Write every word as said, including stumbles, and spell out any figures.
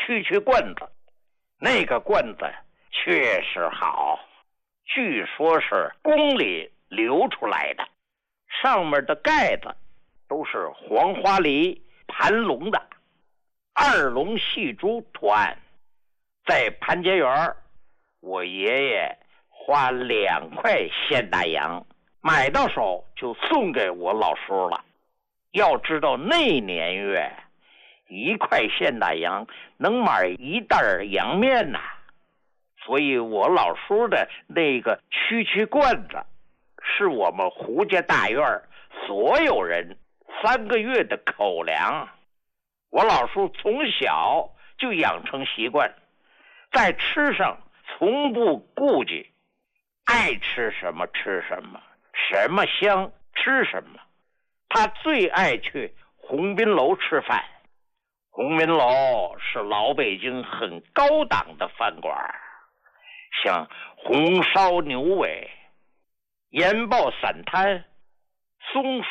蛐蛐罐子，那个罐子确实好，据说是宫里流出来的，上面的盖子都是黄花梨盘龙的，二龙戏珠图案。在潘家园，我爷爷花两块现大洋买到手就送给我老叔了。要知道那年月一块现大洋能买一袋洋面呐、啊，所以我老叔的那个蛐蛐罐子是我们胡家大院所有人三个月的口粮。我老叔从小就养成习惯，在吃上从不顾忌，爱吃什么吃什么，什么香吃什么。他最爱去鸿宾楼吃饭，鸿宾楼是老北京很高档的饭馆，像红烧牛尾、盐爆散摊、松